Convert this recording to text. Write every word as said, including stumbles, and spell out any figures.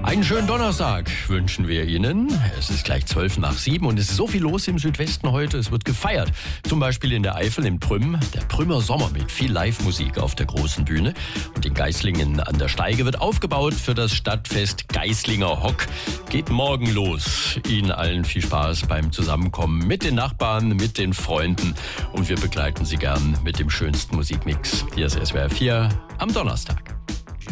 Einen schönen Donnerstag wünschen wir Ihnen. Es ist gleich zwölf nach sieben und es ist so viel los im Südwesten heute. Es wird gefeiert. Zum Beispiel in der Eifel im Prüm. Der Prümer Sommer mit viel Live-Musik auf der großen Bühne. Und in Geislingen an der Steige wird aufgebaut für das Stadtfest Geislinger Hock. Geht morgen los. Ihnen allen viel Spaß beim Zusammenkommen mit den Nachbarn, mit den Freunden. Und wir begleiten Sie gern mit dem schönsten Musikmix. Hier ist S W R vier am Donnerstag.